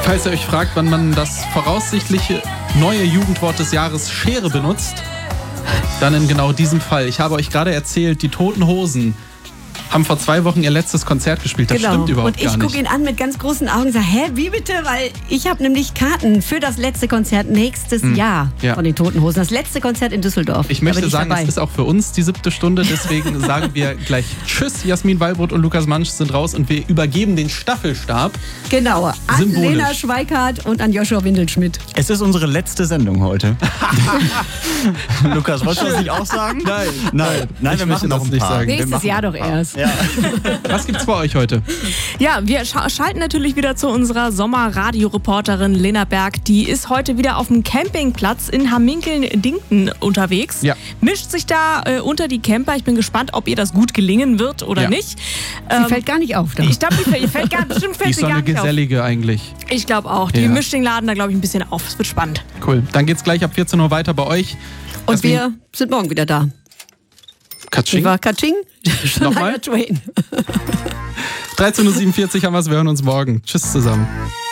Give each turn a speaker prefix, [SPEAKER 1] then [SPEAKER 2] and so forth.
[SPEAKER 1] Falls ihr euch fragt, wann man das voraussichtliche neue Jugendwort des Jahres Schere benutzt, dann in genau diesem Fall. Ich habe euch gerade erzählt, die Toten Hosen haben vor 2 Wochen ihr letztes Konzert gespielt. Das stimmt überhaupt gar nicht.
[SPEAKER 2] Und ich gucke ihn an mit ganz großen Augen und sage, hä, wie bitte? Weil ich habe nämlich Karten für das letzte Konzert nächstes Jahr von den Toten Hosen. Das letzte Konzert in Düsseldorf.
[SPEAKER 1] Ich möchte sagen, es ist auch für uns die 7. Stunde. Deswegen sagen wir gleich Tschüss. Jasmin Wallbrot und Lukas Mansch sind raus und wir übergeben den Staffelstab.
[SPEAKER 2] Genau, an Lena Schweikart und an Joshua Windelschmidt.
[SPEAKER 3] Es ist unsere letzte Sendung heute. Lukas, wolltest du das nicht auch sagen? Nein, wir machen noch ein paar.
[SPEAKER 2] Nächstes Jahr doch erst.
[SPEAKER 3] Ja.
[SPEAKER 1] Was gibt's bei euch heute?
[SPEAKER 4] Ja, wir schalten natürlich wieder zu unserer-Sommer-Radio-Reporterin Lena Berg. Die ist heute wieder auf dem Campingplatz in Hamminkeln-Dinkten unterwegs. Ja. Mischt sich da unter die Camper. Ich bin gespannt, ob ihr das gut gelingen wird oder nicht.
[SPEAKER 2] Sie fällt gar nicht auf. Da.
[SPEAKER 4] Ich glaube, die fällt gar nicht auf.
[SPEAKER 1] Die ist so eine Gesellige eigentlich.
[SPEAKER 4] Ich glaube auch. Die mischt den Laden da, glaube ich, ein bisschen auf. Es wird spannend.
[SPEAKER 1] Cool. Dann geht's gleich ab 14 Uhr weiter bei euch.
[SPEAKER 2] Und wir sind morgen wieder da.
[SPEAKER 1] Katsching.
[SPEAKER 2] War Katsching?
[SPEAKER 1] Nochmal? 13.47 Uhr haben wir es. Wir hören uns morgen. Tschüss zusammen.